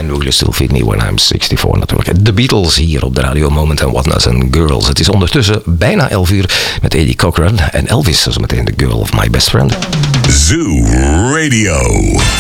And Will You Still Feed Me When I'm 64 natuurlijk. De Beatles hier op de radio, Moment and Whatnot and Girls. Het is ondertussen bijna 11 uur met Eddie Cochran en Elvis, zo meteen de Girl of My Best Friend. Zoo Radio.